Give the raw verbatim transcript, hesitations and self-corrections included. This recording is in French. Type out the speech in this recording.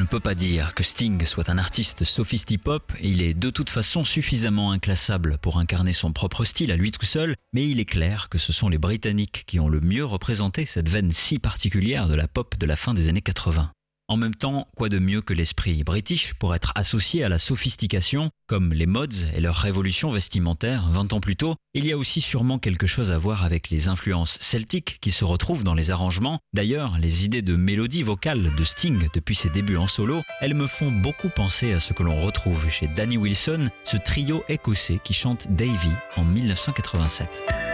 ne peut pas dire que Sting soit un artiste sophisti-pop, il est de toute façon suffisamment inclassable pour incarner son propre style à lui tout seul, mais il est clair que ce sont les Britanniques qui ont le mieux représenté cette veine si particulière de la pop de la fin des années quatre-vingts. En même temps, quoi de mieux que l'esprit british pour être associé à la sophistication, comme les mods et leur révolution vestimentaire vingt ans plus tôt. Il y a aussi sûrement quelque chose à voir avec les influences celtiques qui se retrouvent dans les arrangements. D'ailleurs, les idées de mélodie vocale de Sting depuis ses débuts en solo, elles me font beaucoup penser à ce que l'on retrouve chez Danny Wilson, ce trio écossais qui chante Davy en mille neuf cent quatre-vingt-sept.